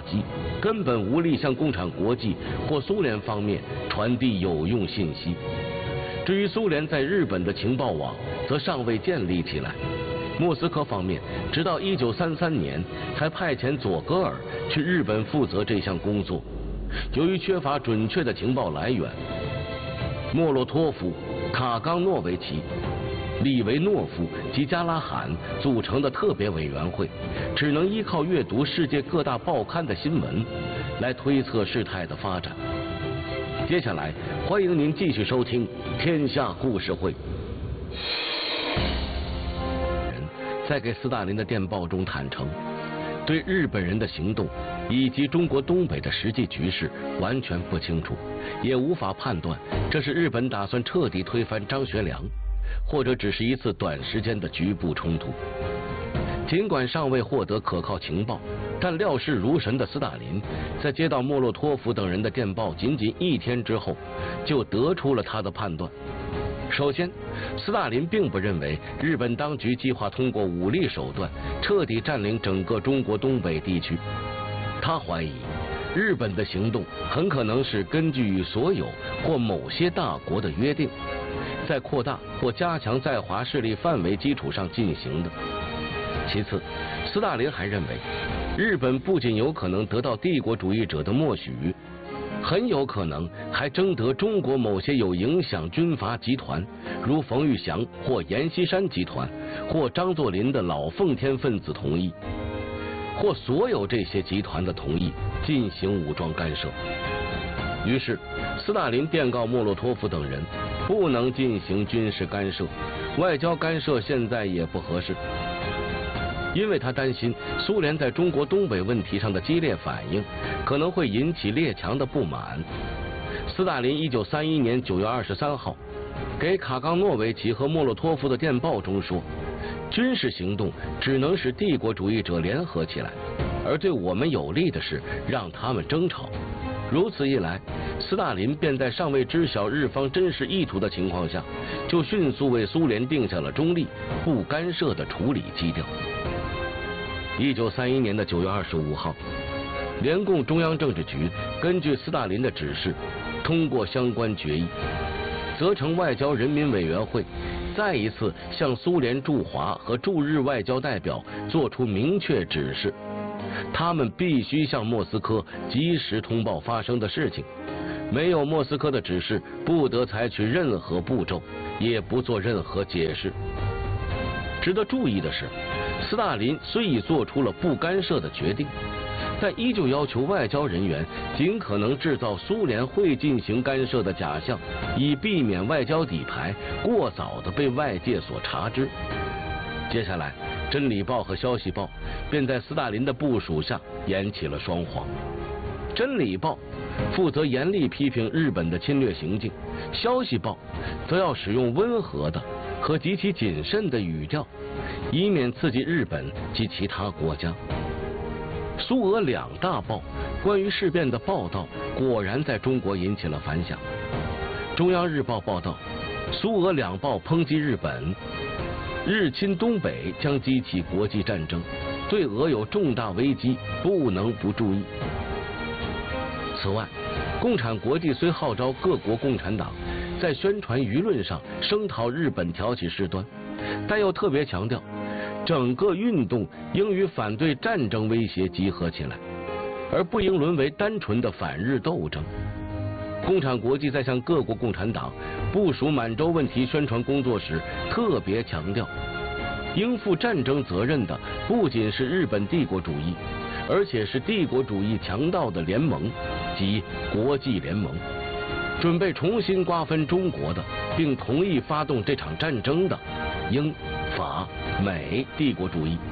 击，根本无力向共产国际或苏联方面传递有用信息。至于苏联在日本的情报网，则尚未建立起来。莫斯科方面直到1933年才派遣佐格尔去日本负责这项工作。由于缺乏准确的情报来源，莫洛托夫、卡冈诺维奇、利维诺夫及加拉罕组成的特别委员会，只能依靠阅读世界各大报刊的新闻来推测事态的发展。接下来，欢迎您继续收听《天下故事会》。在给斯大林的电报中坦诚，对日本人的行动以及中国东北的实际局势完全不清楚，也无法判断这是日本打算彻底推翻张学良，或者只是一次短时间的局部冲突。尽管尚未获得可靠情报，但料事如神的斯大林在接到莫洛托夫等人的电报仅仅1天之后，就得出了他的判断。首先，斯大林并不认为日本当局计划通过武力手段彻底占领整个中国东北地区。他怀疑日本的行动很可能是根据与所有或某些大国的约定，在扩大或加强在华势力范围基础上进行的。其次，斯大林还认为日本不仅有可能得到帝国主义者的默许，很有可能还征得中国某些有影响军阀集团，如冯玉祥或阎锡山集团或张作霖的老奉天分子同意，或所有这些集团的同意进行武装干涉。于是斯大林电告莫洛托夫等人，不能进行军事干涉，外交干涉现在也不合适，因为他担心苏联在中国东北问题上的激烈反应可能会引起列强的不满。斯大林1931年9月23号给卡冈诺维奇和莫洛托夫的电报中说，军事行动只能使帝国主义者联合起来，而对我们有利的是让他们争吵。如此一来，斯大林便在尚未知晓日方真实意图的情况下，就迅速为苏联定下了中立、不干涉的处理基调。1931年9月25号，联共中央政治局根据斯大林的指示，通过相关决议，责成外交人民委员会再一次向苏联驻华和驻日外交代表作出明确指示，他们必须向莫斯科及时通报发生的事情，没有莫斯科的指示，不得采取任何步骤，也不做任何解释。值得注意的是，斯大林虽已做出了不干涉的决定，但依旧要求外交人员尽可能制造苏联会进行干涉的假象，以避免外交底牌过早地被外界所察知。接下来，《真理报》和《消息报》便在斯大林的部署下演起了双簧。《真理报》负责严厉批评日本的侵略行径，《消息报》则要使用温和的和极其谨慎的语调，以免刺激日本及其他国家。苏俄两大报关于事变的报道果然在中国引起了反响。中央日报报道，苏俄两报抨击日本，日侵东北将激起国际战争，对俄有重大危机，不能不注意。此外，共产国际虽号召各国共产党在宣传舆论上声讨日本挑起事端，但又特别强调整个运动应与反对战争威胁集合起来，而不应沦为单纯的反日斗争。共产国际在向各国共产党部署满洲问题宣传工作时，特别强调，应负战争责任的不仅是日本帝国主义，而且是帝国主义强盗的联盟及国际联盟。准备重新瓜分中国的，并同意发动这场战争的，英、法、美帝国主义。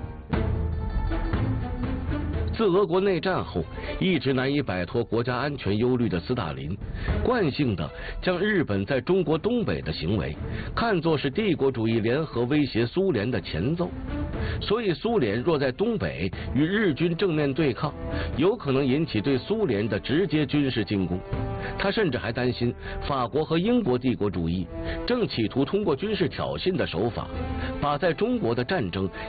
自俄国内战后，一直难以摆脱国家安全忧虑的斯大林，惯性地将日本在中国东北的行为看作是帝国主义联合威胁苏联的前奏。所以苏联若在东北与日军正面对抗，有可能引起对苏联的直接军事进攻。他甚至还担心法国和英国帝国主义正企图通过军事挑衅的手法，把在中国的战争